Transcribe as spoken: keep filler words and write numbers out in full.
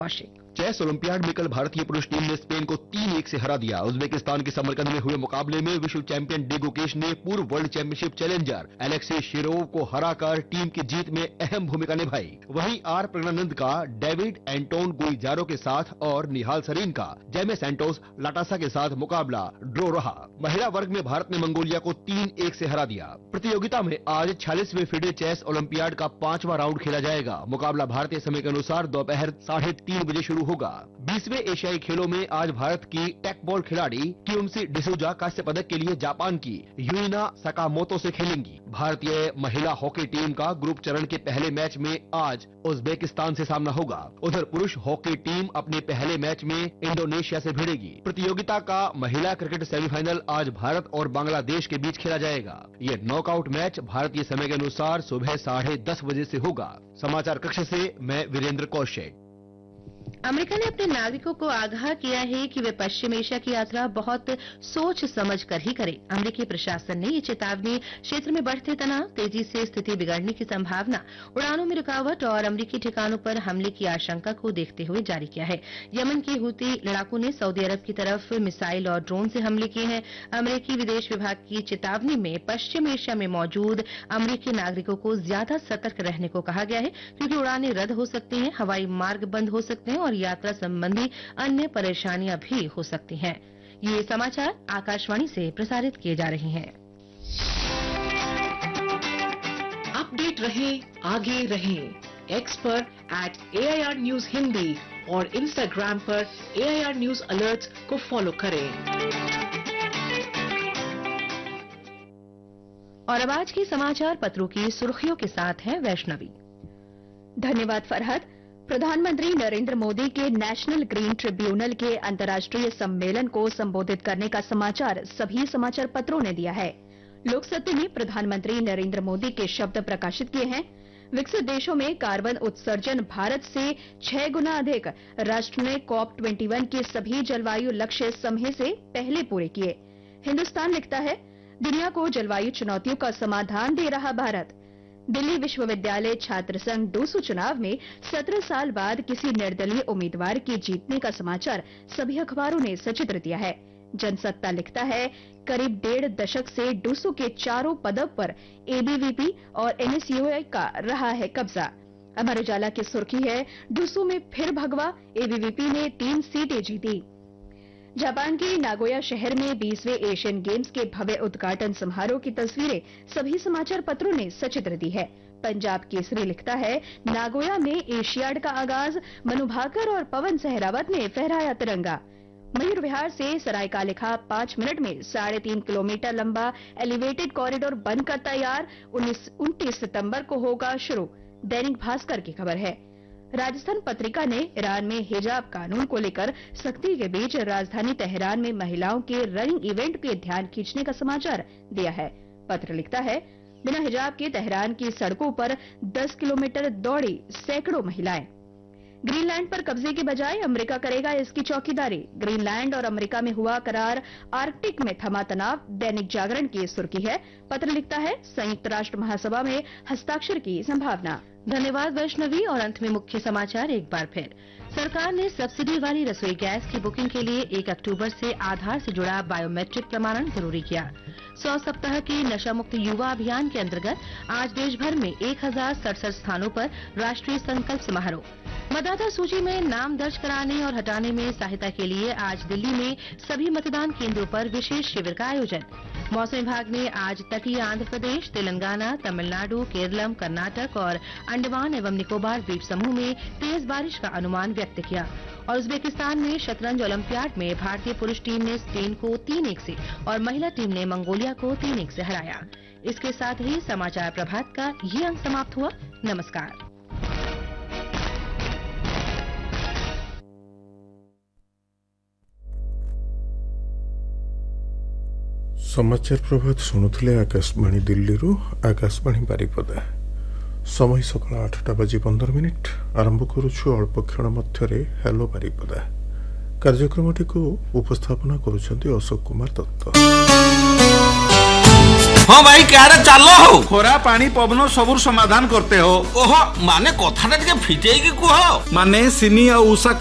Kaushik. Chess olympiad में कल भारतीय पुरुष टीम ने स्पेन को तीन एक से हरा दिया। उज्बेकिस्तान के समरकंद में हुए मुकाबले में विश्व चैंपियन डी गुकेश ने पूर्व world championship challenger Alexei Shirov को हराकर टीम की जीत में अहम भूमिका निभाई। वहीं आर प्रज्ञानंद का डेविड एंटोन गुइजारो के साथ और निहाल सरीन का जेमे सैंटोस लाटासा के साथ मुकाबला ड्रॉ रहा। महिला वर्ग में भारत ने मंगोलिया को तीन एक से हरा दिया। प्रतियोगिता में आज छियालीसवें फिडे चेस ओलंपियाड का पांचवा राउंड खेला जाएगा। मुकाबला भारतीय समय के अनुसार दोपहर साढ़े तीन बजे शुरू होगा। बीसवें एशियाई खेलों में आज भारत की टेकबॉल खिलाड़ी कियोमसी डिसूजा कांस्य पदक के लिए जापान की यूइना सकामोतो से खेलेंगी। भारतीय महिला हॉकी टीम का ग्रुप चरण के पहले मैच में आज उज्बेकिस्तान से सामना होगा। उधर पुरुष हॉकी टीम अपने पहले मैच में इंडोनेशिया से भिड़ेगी। प्रतियोगिता का महिला क्रिकेट सेमीफाइनल आज भारत और बांग्लादेश के बीच खेला जाएगा। ये नॉकआउट मैच भारतीय समय के अनुसार सुबह साढ़े दस बजे से होगा। समाचार कक्ष से मैं वीरेंद्र कौशिक। अमेरिका ने अपने नागरिकों को आगाह किया है कि वे पश्चिम एशिया की यात्रा बहुत सोच समझ कर ही करें। अमेरिकी प्रशासन ने ये चेतावनी क्षेत्र में बढ़ते तनाव, तेजी से स्थिति बिगड़ने की संभावना, उड़ानों में रुकावट और अमेरिकी ठिकानों पर हमले की आशंका को देखते हुए जारी किया है। यमन के हूती लड़ाकों ने सऊदी अरब की तरफ मिसाइल और ड्रोन से हमले किए हैं। अमेरिकी विदेश विभाग की चेतावनी में पश्चिम एशिया में मौजूद अमेरिकी नागरिकों को ज्यादा सतर्क रहने को कहा गया है, क्योंकि उड़ानें रद्द हो सकती हैं, हवाई मार्ग बंद हो सकते हैं और यात्रा संबंधी अन्य परेशानियां भी हो सकती हैं। ये समाचार आकाशवाणी से प्रसारित किए जा रहे हैं। अपडेट रहे, आगे रहे। एक्स पर eight A I R news Hindi और इंस्टाग्राम पर ए आई आर न्यूज अलर्ट्स को फॉलो करें। और अब आज के समाचार पत्रों की सुर्खियों के साथ है वैष्णवी। धन्यवाद फरहद। प्रधानमंत्री नरेंद्र मोदी के नेशनल ग्रीन ट्रिब्यूनल के अंतर्राष्ट्रीय सम्मेलन को संबोधित करने का समाचार सभी समाचार पत्रों ने दिया है। लोकसत्य ने प्रधानमंत्री नरेंद्र मोदी के शब्द प्रकाशित किए हैं। विकसित देशों में कार्बन उत्सर्जन भारत से छह गुना अधिक। राष्ट्र ने कॉप इक्कीस के सभी जलवायु लक्ष्य समय से पहले पूरे किए। हिंदुस्तान लिखता है, दुनिया को जलवायु चुनौतियों का समाधान दे रहा भारत। दिल्ली विश्वविद्यालय छात्र संघ डूसू चुनाव में सत्रह साल बाद किसी निर्दलीय उम्मीदवार के जीतने का समाचार सभी अखबारों ने सचित्र दिया है। जनसत्ता लिखता है, करीब डेढ़ दशक से डूसू के चारों पदों पर ए बी वी पी और एन एस यू आई का रहा है कब्जा। अमर उजाला की सुर्खी है, डूसू में फिर भगवा, ए बी वी पी ने तीन सीटें जीती। जापान के नागोया शहर में बीसवें एशियन गेम्स के भव्य उद्घाटन समारोह की तस्वीरें सभी समाचार पत्रों ने सचित्र दी है। पंजाब केसरी लिखता है, नागोया में एशियाड का आगाज, मनु भाकर और पवन सहरावत ने फहराया तिरंगा। मयूर विहार से सरायकाले खां पांच मिनट में साढ़े तीन किलोमीटर लंबा एलिवेटेड कॉरिडोर बनकर तैयार, उनतीस सितंबर को होगा शुरू। दैनिक भास्कर की खबर है। राजस्थान पत्रिका ने ईरान में हिजाब कानून को लेकर सख्ती के बीच राजधानी तेहरान में महिलाओं के रनिंग इवेंट के ध्यान खींचने का समाचार दिया है। पत्र लिखता है, बिना हिजाब के तेहरान की सड़कों पर दस किलोमीटर दौड़ी सैकड़ों महिलाएं। ग्रीनलैंड पर कब्जे के बजाय अमेरिका करेगा इसकी चौकीदारी। ग्रीनलैंड और अमेरिका में हुआ करार, आर्कटिक में थमा तनाव। दैनिक जागरण की सुर्खी है, पत्र लिखता है, संयुक्त राष्ट्र महासभा में हस्ताक्षर की संभावना। धन्यवाद वैष्णवी। और अंत में मुख्य समाचार एक बार फिर। सरकार ने सब्सिडी वाली रसोई गैस की बुकिंग के लिए एक अक्टूबर से आधार से जुड़ा बायोमेट्रिक प्रमाणन जरूरी किया। सौ सप्ताह के नशा मुक्त युवा अभियान के अंतर्गत आज देश भर में एक हजार सड़सठ स्थानों पर राष्ट्रीय संकल्प समारोह। मतदाता सूची में नाम दर्ज कराने और हटाने में सहायता के लिए आज दिल्ली में सभी मतदान केंद्रों पर विशेष शिविर का आयोजन। मौसम विभाग ने आज तटीय आंध्र प्रदेश, तेलंगाना, तमिलनाडु, केरलम, कर्नाटक और अंडमान एवं निकोबार द्वीप समूह में तेज बारिश का अनुमान व्यक्त किया। और उज्बेकिस्तान में शतरंज ओलंपियाड में भारतीय पुरुष टीम ने स्पेन को तीन एक से और महिला टीम ने मंगोलिया को तीन एक से हराया। इसके साथ ही समाचार प्रभात का ये अंक समाप्त हुआ। नमस्कार। समाचार प्रभात शुणुले आकाशवाणी दिल्ली रु आकाशवाणी बारिपदा। समय सकाळ आठटा बाजी पंदर मिनिट। आरंभ करुछु अल्प क्षण मध्यरे हेलो बारिपदा कार्यक्रमटी को उपस्थापना करुछंती अशोक कुमार दत्त। हाँ भाई क्या चालो हो ଖରା ପାଣି ପବନ ସବୁର ସମାଧାନ करते हो। ओहो माने कथाटा टिके फिटेई की कुह माने सिनी और उषा